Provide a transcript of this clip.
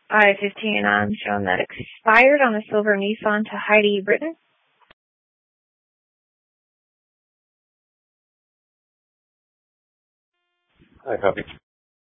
I-15 on showing that expired on a silver Nissan to Heidi Britton. I copy.